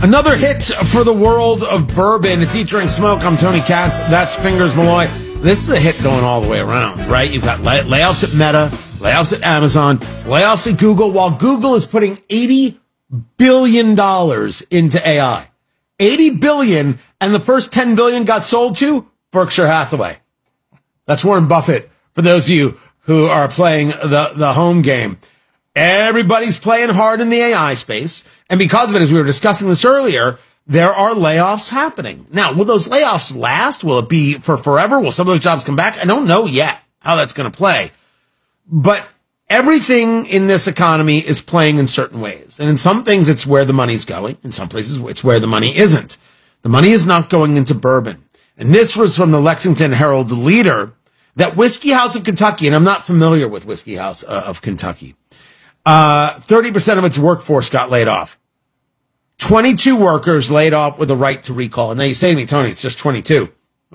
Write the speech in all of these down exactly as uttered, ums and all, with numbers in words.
Another hit for the world of bourbon. It's Eat, Drink, Smoke. I'm Tony Katz. That's Fingers Malloy. This is a hit going all the way around, right? You've got lay- layoffs at Meta, layoffs at Amazon, layoffs at Google, while Google is putting eighty billion dollars into A I. eighty billion dollars, and the first ten billion dollars got sold to Berkshire Hathaway. That's Warren Buffett, for those of you who are playing the, the home game. Everybody's playing hard in the A I space. And because of it, as we were discussing this earlier, there are layoffs happening. Now, will those layoffs last? Will it be for forever? Will some of those jobs come back? I don't know yet how that's going to play. But everything in this economy is playing in certain ways. And in some things, it's where the money's going. In some places, it's where the money isn't. The money is not going into bourbon. And this was from the Lexington Herald Leader, that Whiskey House of Kentucky, and I'm not familiar with Whiskey House uh, of Kentucky, uh, thirty percent of its workforce got laid off. twenty-two workers laid off with a right to recall. And now you say to me, Tony, it's just twenty-two.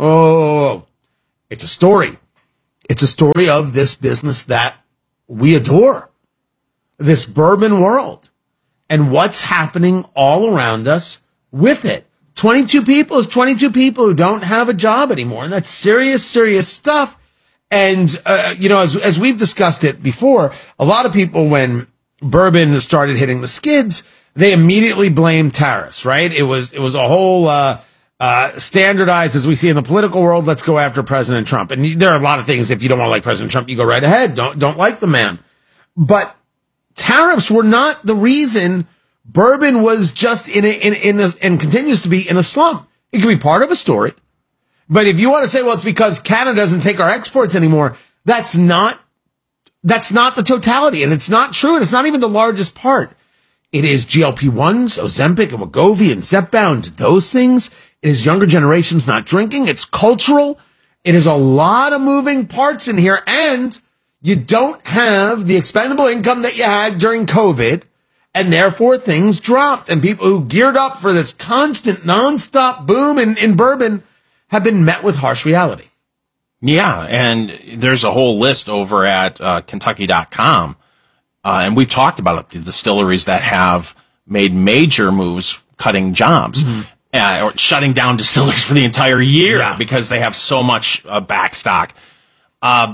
Oh, it's a story. It's a story of this business that we adore, this bourbon world, and what's happening all around us with it. twenty-two people is twenty-two people who don't have a job anymore. And that's serious, serious stuff. And, uh, you know, as, as we've discussed it before, a lot of people, when bourbon started hitting the skids, they immediately blamed tariffs, right? It was, it was a whole, uh, uh, standardized, as we see in the political world, let's go after President Trump. And there are a lot of things, if you don't want to like President Trump, you go right ahead. Don't, don't like the man. But tariffs were not the reason bourbon was just in a, in, in a, and continues to be in a slump. It could be part of a story. But if you want to say, well, it's because Canada doesn't take our exports anymore, that's not, that's not the totality. And it's not true. And it's not even the largest part. It is G L P ones, Ozempic and Wegovy and Zepbound, those things. It is younger generations not drinking. It's cultural. It is a lot of moving parts in here. And you don't have the expendable income that you had during COVID. And therefore things dropped. And people who geared up for this constant nonstop boom in, in bourbon have been met with harsh reality. Yeah, and there's a whole list over at uh, Kentucky dot com. Uh, and we've talked about it, the distilleries that have made major moves cutting jobs, mm-hmm. uh, or shutting down distilleries for the entire year yeah. because they have so much uh, backstock. Uh,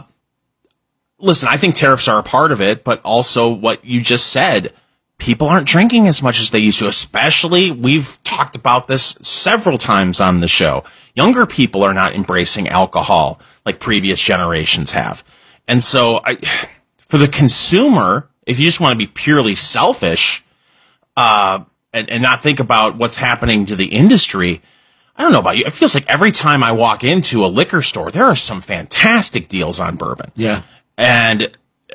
listen, I think tariffs are a part of it, but also what you just said, people aren't drinking as much as they used to, especially, we've talked about this several times on the show. Younger people are not embracing alcohol like previous generations have. And so I, for the consumer, if you just want to be purely selfish, uh, and, and not think about what's happening to the industry, I don't know about you. It feels like every time I walk into a liquor store, there are some fantastic deals on bourbon. Yeah. And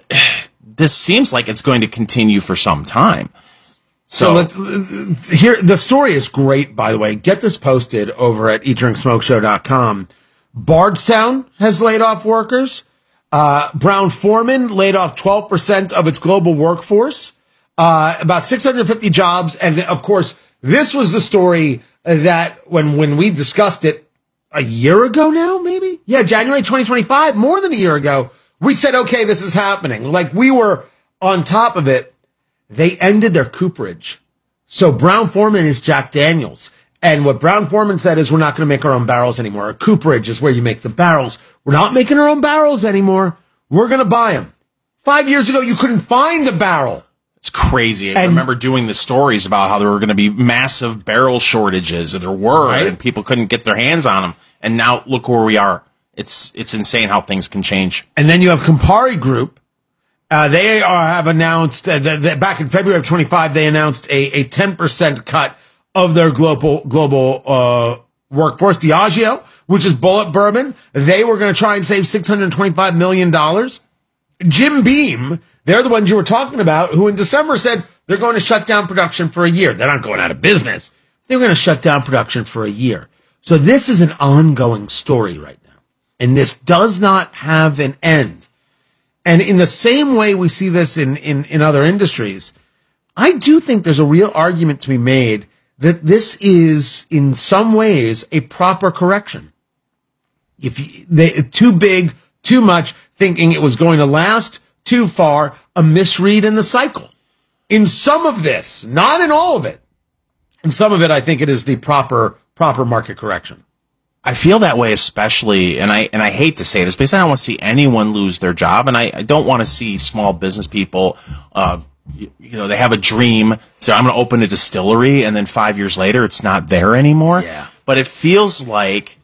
this seems like it's going to continue for some time. So, so let's, here, the story is great, by the way. Get this posted over at eat drink smoke show dot com. Bardstown has laid off workers. Uh, Brown-Forman laid off twelve percent of its global workforce, uh, about six hundred fifty jobs. And of course, this was the story that when, when we discussed it a year ago now, maybe? Yeah, January twenty twenty-five, more than a year ago, we said, okay, this is happening. Like we were on top of it. They ended their cooperage. So Brown-Forman is Jack Daniels. And what Brown-Forman said is, we're not going to make our own barrels anymore. Our cooperage is where you make the barrels. We're not making our own barrels anymore. We're going to buy them. Five years ago, you couldn't find a barrel. It's crazy. I and, remember doing the stories about how there were going to be massive barrel shortages. There were, right? And people couldn't get their hands on them. And now look where we are. It's, it's insane how things can change. And then you have Campari Group. Uh, they are, have announced uh, that, that back in February of twenty-five, they announced a, a ten percent cut of their global, global, uh, workforce. Diageo, which is Bulleit Bourbon, they were going to try and save six hundred twenty-five million dollars. Jim Beam, they're the ones you were talking about, who in December said they're going to shut down production for a year. They're not going out of business. They're going to shut down production for a year. So this is an ongoing story right now. And this does not have an end. And in the same way we see this in, in, in other industries, I do think there's a real argument to be made that this is, in some ways, a proper correction. If you, they, too big, too much, thinking it was going to last, too far, a misread in the cycle. In some of this, not in all of it. And some of it, I think it is the proper proper market correction. I feel that way, especially, and I and I hate to say this, because I don't want to see anyone lose their job, and I, I don't want to see small business people, uh, you, you know, they have a dream, so I'm going to open a distillery, and then five years later, it's not there anymore. Yeah. But it feels like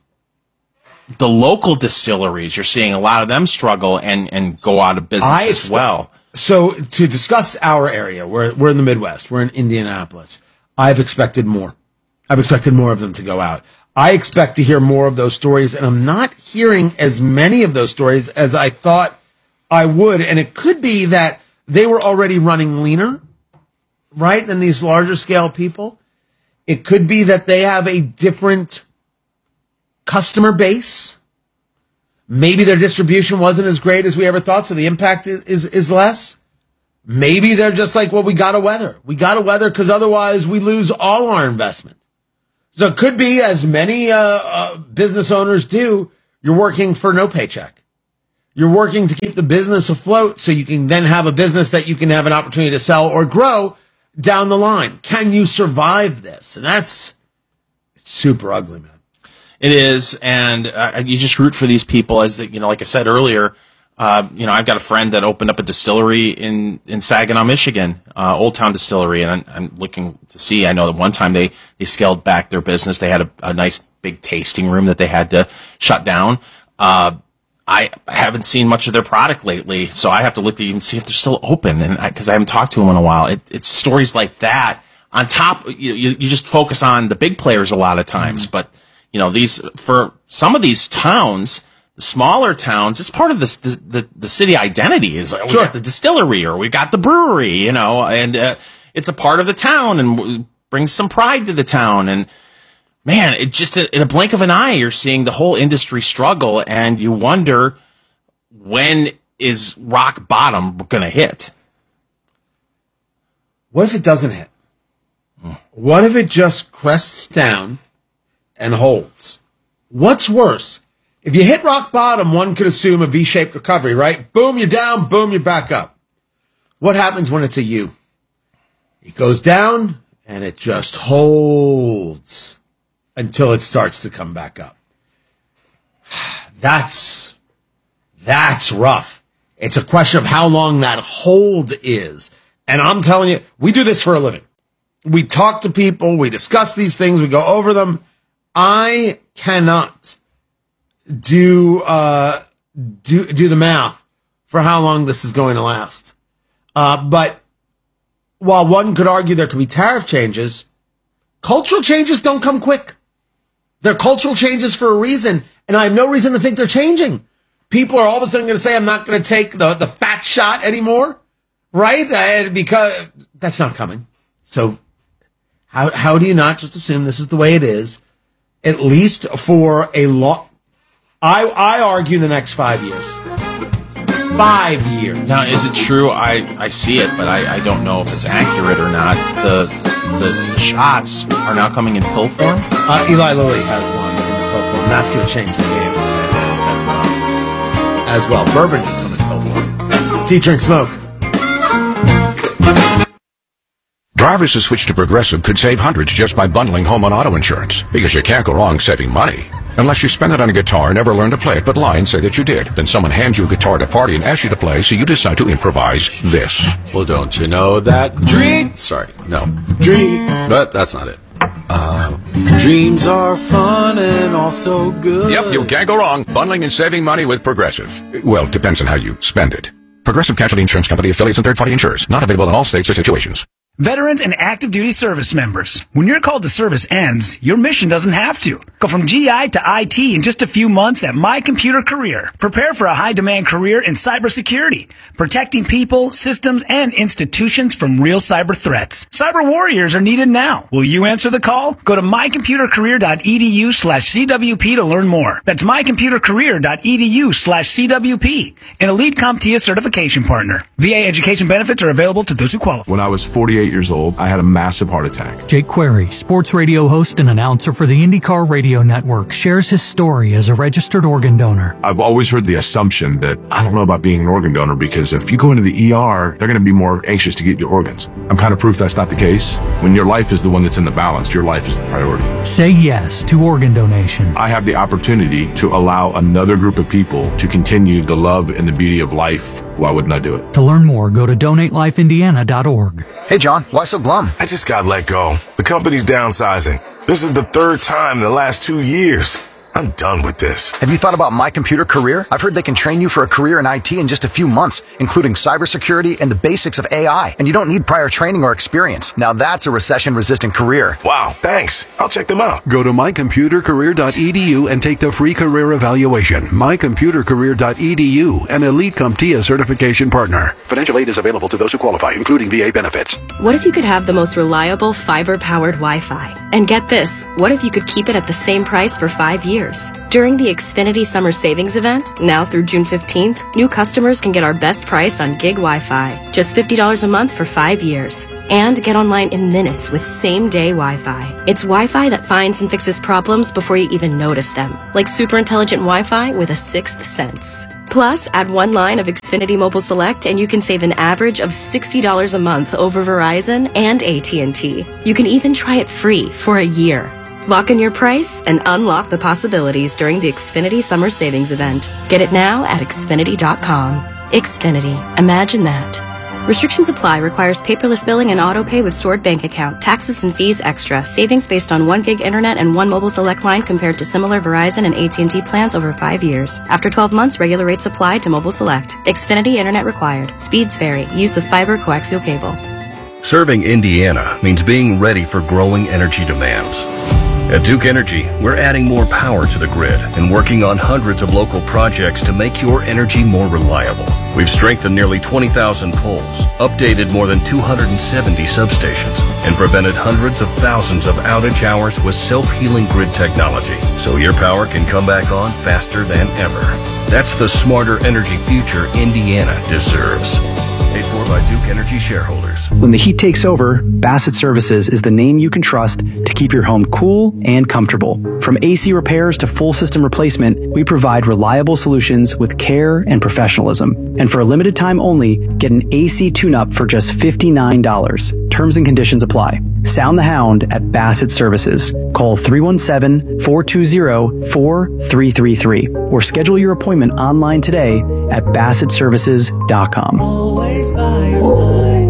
the local distilleries, you're seeing a lot of them struggle and, and go out of business I as well. So to discuss our area, we're we're in the Midwest, we're in Indianapolis. I've expected more. I've expected more of them to go out. I expect to hear more of those stories, and I'm not hearing as many of those stories as I thought I would. And it could be that they were already running leaner, right, than these larger scale people. It could be that they have a different customer base. Maybe their distribution wasn't as great as we ever thought, so the impact is, is, is less. Maybe they're just like, well, we got to weather. We got to weather because otherwise we lose all our investment. So it could be, as many uh, uh, business owners do, you're working for no paycheck. You're working to keep the business afloat so you can then have a business that you can have an opportunity to sell or grow down the line. Can you survive this? And that's it's super ugly, man. It is, and uh, you just root for these people, as the, you know, like I said earlier. Uh, you know, I've got a friend that opened up a distillery in, in Saginaw, Michigan, uh, Old Town Distillery, and I'm, I'm looking to see. I know that one time they, they scaled back their business. They had a, a nice big tasting room that they had to shut down. Uh, I haven't seen much of their product lately, so I have to look at and see if they're still open, and because I, I haven't talked to them in a while. It, it's stories like that. On top, you, you, you just focus on the big players a lot of times, mm-hmm. but you know, these for some of these towns. The smaller towns, it's part of the the, the, the city identity. Is like, sure. We got the distillery or we got the brewery, you know, and uh, it's a part of the town and brings some pride to the town. And man, it just in a blink of an eye, you're seeing the whole industry struggle, and you wonder, when is rock bottom going to hit? What if it doesn't hit? Mm. What if it just crests down and holds? What's worse? If you hit rock bottom, one could assume a V-shaped recovery, right? Boom, you're down. Boom, you're back up. What happens when it's a U? It goes down, and it just holds until it starts to come back up. That's, that's rough. It's a question of how long that hold is. And I'm telling you, we do this for a living. We talk to people. We discuss these things. We go over them. I cannot do uh do do the math for how long this is going to last. Uh but while one could argue there could be tariff changes, cultural changes don't come quick. They're cultural changes for a reason, and I have no reason to think they're changing. People are all of a sudden going to say, I'm not going to take the, the fat shot anymore, right? Uh, because that's not coming. So how how do you not just assume this is the way it is, at least for a long... I, I argue the next five years. Five years. Now, is it true? I, I see it, but I, I don't know if it's accurate or not. The the shots are now coming in pill form? Uh, Eli Lilly has one in the pill form. That's going to change the game as, as well. As well. Bourbon can come in pill form. Tea, drink, smoke. Drivers who switch to Progressive could save hundreds just by bundling home and auto insurance, because you can't go wrong saving money. Unless you spend it on a guitar, never learn to play it, but lie and say that you did. Then someone hands you a guitar at a party and asks you to play, so you decide to improvise this. Well, don't you know that dream... Sorry, no. Dream... But that's not it. Uh, dreams are fun and also good. Yep, you can't go wrong. Bundling and saving money with Progressive. Well, depends on how you spend it. Progressive Casualty Insurance Company, affiliates, and third-party insurers. Not available in all states or situations. Veterans and active duty service members. When your call to service ends, your mission doesn't have to. Go from G I to I T in just a few months at My Computer Career. Prepare for a high-demand career in cybersecurity, protecting people, systems, and institutions from real cyber threats. Cyber warriors are needed now. Will you answer the call? Go to mycomputercareer.edu slash CWP to learn more. That's mycomputercareer.edu slash CWP. An elite CompTIA certification partner. V A education benefits are available to those who qualify. When I was forty-eight thirty-eight years old, I had a massive heart attack. Jake Query, sports radio host and announcer for the IndyCar Radio Network, shares his story as a registered organ donor. I've always heard the assumption that I don't know about being an organ donor because if you go into the E R, they're going to be more anxious to get your organs. I'm kind of proof that's not the case. When your life is the one that's in the balance, your life is the priority. Say yes to organ donation. I have the opportunity to allow another group of people to continue the love and the beauty of life. Why wouldn't I do it? To learn more, go to donate life indiana dot org. Hey, John, why so glum? I just got let go. The company's downsizing. This is the third time in the last two years. I'm done with this. Have you thought about My Computer Career? I've heard they can train you for a career in I T in just a few months, including cybersecurity and the basics of A I. And you don't need prior training or experience. Now that's a recession-resistant career. Wow, thanks. I'll check them out. Go to my computer career dot e d u and take the free career evaluation. my computer career dot e d u, an Elite CompTIA certification partner. Financial aid is available to those who qualify, including V A benefits. What if you could have the most reliable fiber-powered Wi-Fi? And get this, what if you could keep it at the same price for five years? During the Xfinity Summer Savings Event, now through June fifteenth, new customers can get our best price on gig Wi-Fi, just fifty dollars a month for five years. And get online in minutes with same-day Wi-Fi. It's Wi-Fi that finds and fixes problems before you even notice them, like super intelligent Wi-Fi with a sixth sense. Plus, add one line of Xfinity Mobile Select and you can save an average of sixty dollars a month over Verizon and A T and T. You can even try it free for a year. Lock in your price and unlock the possibilities during the Xfinity Summer Savings Event. Get it now at Xfinity dot com. Xfinity. Imagine that. Restrictions apply. Requires paperless billing and auto pay with stored bank account. Taxes and fees extra. Savings based on one gig internet and one mobile select line compared to similar Verizon and A T and T plans over five years. After twelve months, regular rates apply to mobile select. Xfinity internet required. Speeds vary. Use of fiber coaxial cable. Serving Indiana means being ready for growing energy demands. At Duke Energy, we're adding more power to the grid and working on hundreds of local projects to make your energy more reliable. We've strengthened nearly twenty thousand poles, updated more than two hundred seventy substations, and prevented hundreds of thousands of outage hours with self-healing grid technology, so your power can come back on faster than ever. That's the smarter energy future Indiana deserves. Paid for by Duke Energy shareholders. When the heat takes over, Bassett Services is the name you can trust to keep your home cool and comfortable. From A C repairs to full system replacement, we provide reliable solutions with care and professionalism. And for a limited time only, get an A C tune-up for just fifty-nine dollars. Terms and conditions apply. Sound the hound at Bassett Services. Call three one seven, four two zero, four three three three or schedule your appointment online today at bassett services dot com. Always by your side.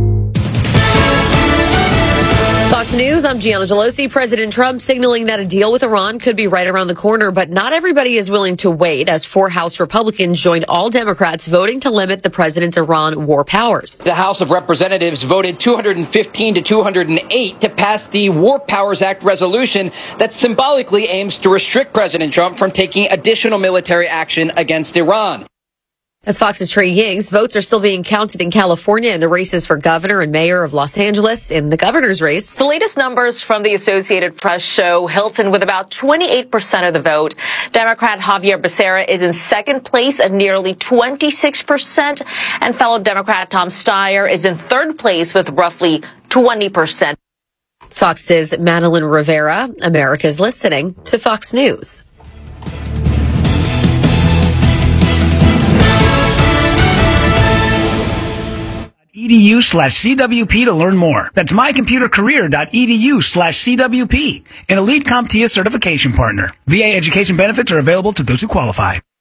Fox News, I'm Gianna Gelosi. President Trump signaling that a deal with Iran could be right around the corner, but not everybody is willing to wait as four House Republicans joined all Democrats voting to limit the president's Iran war powers. The House of Representatives voted two hundred fifteen to two hundred eight to pass the War Powers Act resolution that symbolically aims to restrict President Trump from taking additional military action against Iran. As Fox's Trey Yings, votes are still being counted in California in the races for governor and mayor of Los Angeles. In the governor's race, the latest numbers from the Associated Press show Hilton with about twenty-eight percent of the vote. Democrat Javier Becerra is in second place at nearly twenty-six percent, and fellow Democrat Tom Steyer is in third place with roughly twenty percent. Fox's Madeline Rivera. America's listening to Fox News. edu slash CWP to learn more. That's mycomputercareer.edu slash CWP. An Elite CompTIA certification partner. V A education benefits are available to those who qualify.